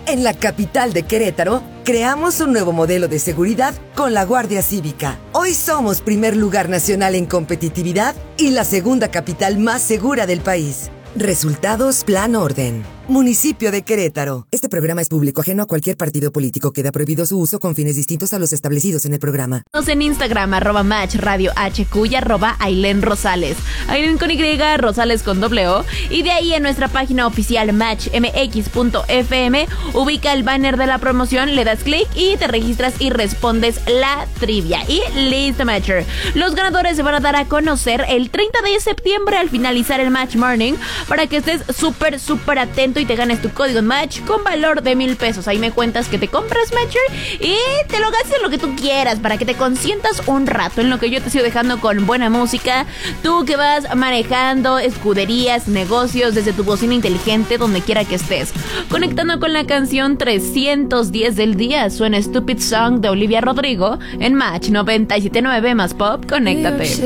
En la capital de Querétaro, creamos un nuevo modelo de seguridad con la Guardia Cívica. Hoy somos primer lugar nacional en competitividad y la segunda capital más segura del país. Resultados Plan Orden. Municipio de Querétaro. Este programa es público, ajeno a cualquier partido político. Queda prohibido su uso con fines distintos a los establecidos en el programa. En Instagram, @Match Radio HQ y @Ailén Rosales. Ailén con Y, Rosales con O. Y de ahí en nuestra página oficial matchmx.fm ubica el banner de la promoción, le das clic y te registras y respondes la trivia. Y listo, Matcher. Los ganadores se van a dar a conocer el 30 de septiembre al finalizar el Match Morning para que estés súper atento y te ganes tu código Match con valor de 1,000 pesos. Ahí me cuentas que te compras, Matcher, y te lo gastes en lo que tú quieras para que te consientas un rato, en lo que yo te sigo dejando con buena música. Tú que vas manejando escuderías, negocios, desde tu bocina inteligente, donde quiera que estés. Conectando con la canción 310 del día, suena Stupid Song de Olivia Rodrigo en Match 97.9 más Pop. Conéctate.